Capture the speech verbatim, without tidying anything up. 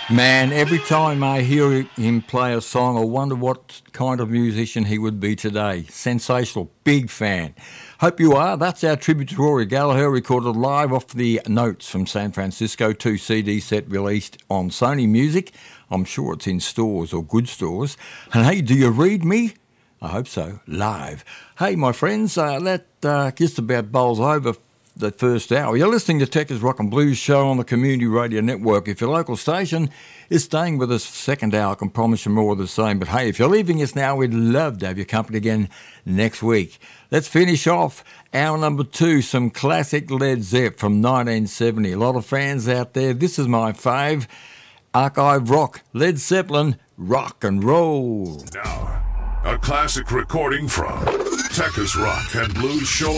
Man, every time I hear him play a song, I wonder what kind of musician he would be today. Sensational, big fan. Hope you are. That's our tribute to Rory Gallagher, recorded live off the Notes from San Francisco, two C D set released on Sony Music. I'm sure it's in stores or good stores. And hey, do you read me? I hope so. Live. Hey, my friends, uh, that uh, just about bowls over the first hour. You're listening to Tech's Rock and Blues Show on the Community Radio Network. If your local station is staying with us second hour, I can promise you more of the same. But hey, if you're leaving us now, we'd love to have your company again next week. Let's finish off hour number two, some classic Led Zepp from nineteen seventy. A lot of fans out there. This is my fave. Archive rock, Led Zeppelin, rock and roll. Now, a classic recording from Tech's Rock and Blues Show